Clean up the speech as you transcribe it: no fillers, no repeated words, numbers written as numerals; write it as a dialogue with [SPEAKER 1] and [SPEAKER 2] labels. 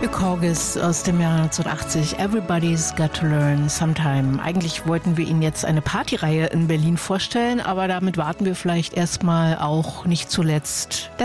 [SPEAKER 1] Corgis aus dem Jahr 1980. Everybody's Got to Learn Sometime. Eigentlich wollten wir Ihnen jetzt eine Partyreihe in Berlin vorstellen, aber damit warten wir vielleicht erstmal auch nicht zuletzt